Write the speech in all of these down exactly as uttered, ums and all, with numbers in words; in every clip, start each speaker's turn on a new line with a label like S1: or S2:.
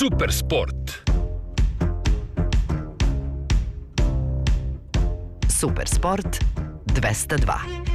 S1: Super sport.
S2: Super sport dvesta dva.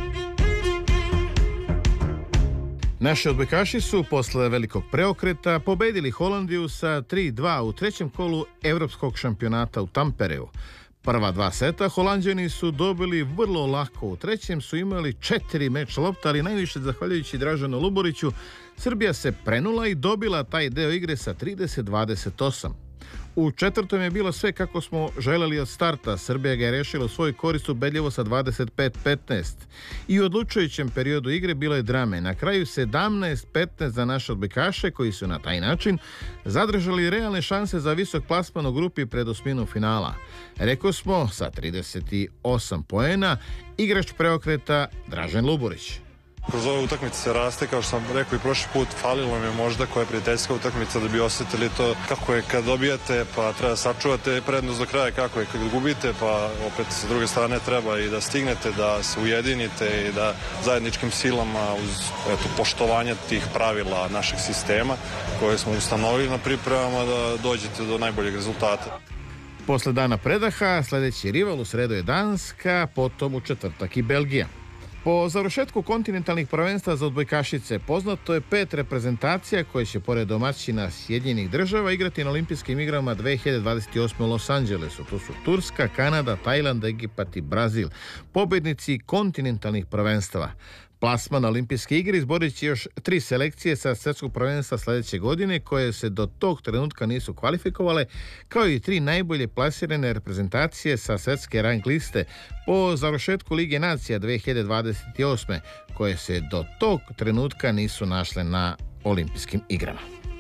S3: Naši odbojkaši su posle velikog preokreta pobedili Holandiju sa tri dva u trećem kolu evropskog šampionata u Tampereu. Prva dva seta Holanđani su dobili vrlo lako, u trećem su imali četiri meč lopta, ali najviše zahvaljujući Dražanu Luboriću, Srbija se prenula i dobila taj deo igre sa trideset dvadeset osam. U četvrtom je bilo sve kako smo želeli od starta. Srbija ga je rešila u svoju korist ubedljivo sa dvadeset pet petnaest. I u odlučujućem periodu igre bilo je drame. Na kraju sedamnaest petnaest za naše odbojkaše koji su na taj način zadržali realne šanse za visok plasman u grupi pred osminu finala. Rekao smo sa trideset osam poena, igrač preokreta Dražen Luborić.
S4: Kroz ove utakmice se raste, kao što sam rekao i prošli put, falilo mi je možda koja je prijateljska utakmica da bi osjetili to kako je kad dobijate, pa treba da sačuvate prednost do kraja, kako je kad gubite, pa opet sa druge strane treba i da stignete, da se ujedinite i da zajedničkim silama uz eto, poštovanje tih pravila našeg sistema koje smo ustanovili na pripremama da dođete do najboljeg rezultata.
S3: Posle dana predaha, sledeći rival u sredu je Danska, potom u četvrtak i Belgija. Po završetku kontinentalnih prvenstva za odbojkašice poznato je pet reprezentacija koje će pored domaćina Sjedinjenih država igrati na olimpijskim igrama dve hiljade dvadeset osme u Los Angelesu. To su Turska, Kanada, Tajland, Egipat i Brazil. Pobednici kontinentalnih prvenstava. Plasman na olimpijske igre izborit će još tri selekcije sa svetskog prvenstva sledeće godine koje se do tog trenutka nisu kvalifikovale, kao i tri najbolje plasirane reprezentacije sa svetske rang liste po završetku Lige nacija dve hiljade dvadeset osme koje se do tog trenutka nisu našle na olimpijskim igrama.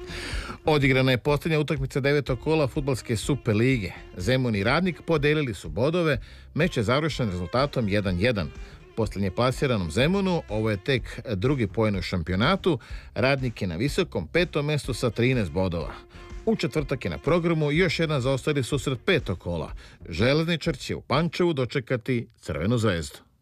S3: Odigrana je posljednja utakmica devetog kola fudbalske Super lige. Zemun i Radnik podelili su bodove, meč je završen rezultatom jedan jedan. Posljednje plasiranom Zemunu, ovo je tek drugi poen u šampionatu, Radnik je na visokom petom mestu sa trinaest bodova. U četvrtak je na programu još jedan zaostali susret petog kola. Železničar će u Pančevu dočekati Crvenu zvezdu.